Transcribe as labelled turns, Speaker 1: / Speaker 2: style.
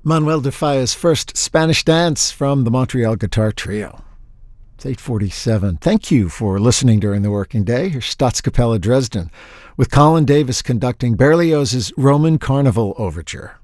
Speaker 1: Manuel de Falla's first Spanish dance from the Montreal Guitar Trio. It's 8:47. Thank you for listening during the working day. Here's Staatskapelle Dresden with Colin Davis conducting Berlioz's Roman Carnival Overture.